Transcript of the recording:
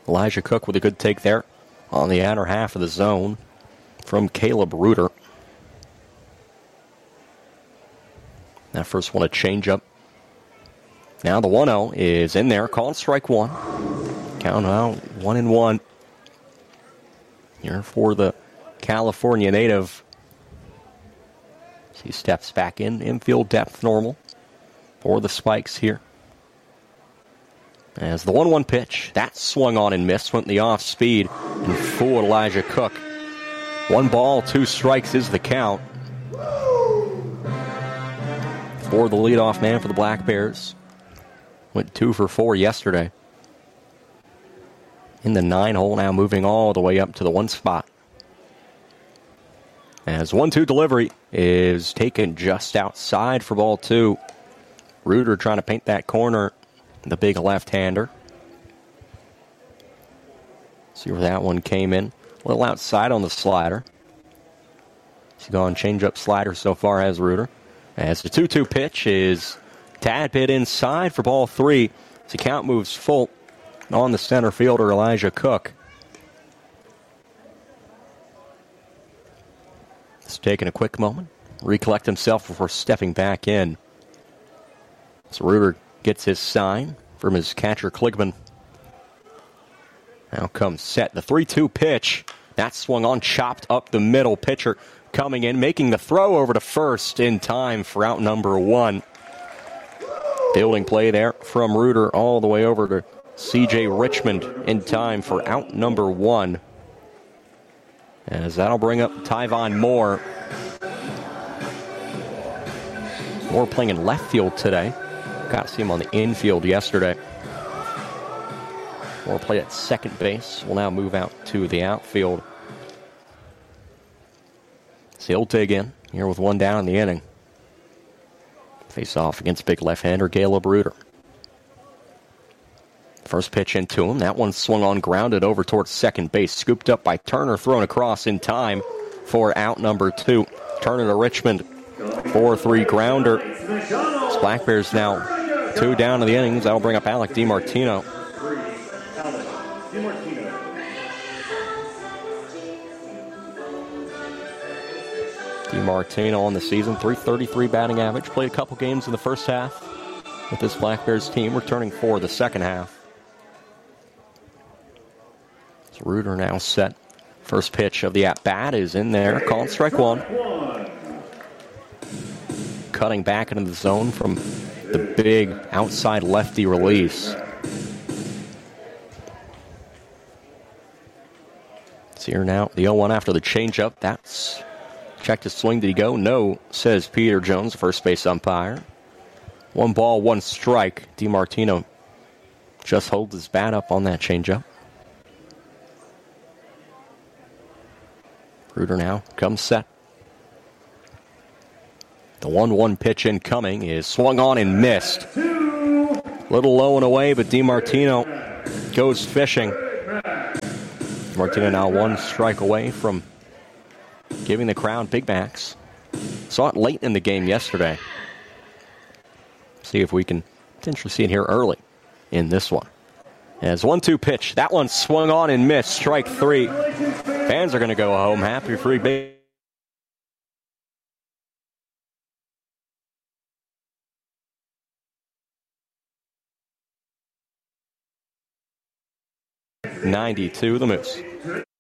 Elijah Cook with a good take there on the outer half of the zone from Caleb Reuter. That first one a changeup. Now the 1-0 is in there. Called strike one. Count out 1-1. Here for the California native. He steps back in. Infield depth normal for the Spikes here. As the 1-1 pitch, that swung on and missed. Went the off speed and fooled Elijah Cook. 1 ball, 2 strikes is the count for the leadoff man for the Black Bears. Went 2 for 4 yesterday. In the 9-hole now, moving all the way up to the 1 spot. As 1-2 delivery is taken just outside for ball 2. Reuter trying to paint that corner. The big left-hander. See where that one came in. A little outside on the slider. He's gone change-up slider so far as Reuter. As the 2-2 pitch is tad bit inside for ball 3. As the count moves full on the center fielder, Elijah Cook. He's taking a quick moment. Recollect himself before stepping back in. So Reuter gets his sign from his catcher, Kligman. Now comes set. The 3-2 pitch. That swung on, chopped up the middle. Pitcher coming in, making the throw over to first in time for out number 1. Fielding play there from Reuter all the way over to C.J. Richmond in time for out number 1. As that'll bring up Tyvon Moore. Moore playing in left field today. Got to see him on the infield yesterday. Moore played at second base. Will now move out to the outfield. So he'll dig in here with 1 down in the inning. Face off against big left-hander Caleb Reuter. First pitch into him. That one swung on, grounded over towards second base. Scooped up by Turner, thrown across in time for out number 2. Turner to Richmond. 4-3 grounder. It's Black Bears now 2 down in the innings. That'll bring up Alec DiMartino. DiMartino on the season, .333 batting average. Played a couple games in the first half with this Black Bears team, returning for the second half. So Reuter now set. First pitch of the at-bat is in there. Called strike 1. Cutting back into the zone from the big outside lefty release. See here now, the 0-1 after the changeup. That's checked his swing. Did he go? No, says Peter Jones, first base umpire. 1 ball, 1 strike. DiMartino just holds his bat up on that changeup. Reuter now comes set. The 1-1 pitch incoming is swung on and missed. Little low and away, but DiMartino goes fishing. DiMartino now 1 strike away from giving the crowd big backs. Saw it late in the game yesterday. See if we can potentially see it here early in this one. As 1-2 pitch. That one swung on and missed. Strike 3. Fans are going to go home happy for big. 92 the Moose.